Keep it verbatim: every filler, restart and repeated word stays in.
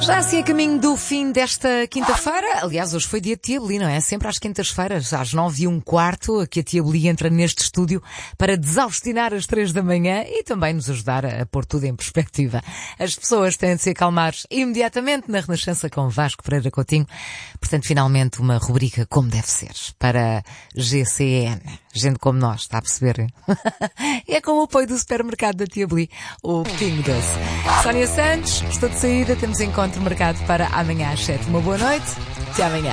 Já assim a caminho do fim desta quinta-feira. Aliás, hoje foi dia de Tia Beli, não é? Sempre às quintas-feiras, às nove e um quarto, que a Tia Beli entra neste estúdio para desaustinar às três da manhã e também nos ajudar a pôr tudo em perspectiva. As pessoas têm de se acalmar imediatamente na Renascença com Vasco Pereira Coutinho. Portanto, finalmente uma rubrica como deve ser para G C N. Gente como nós, está a perceber? É com o apoio do supermercado da Tia Beli, o Pingo Doce. Sónia Santos, estou de saída, temos encontro marcado para amanhã às sete. Uma boa noite, até amanhã.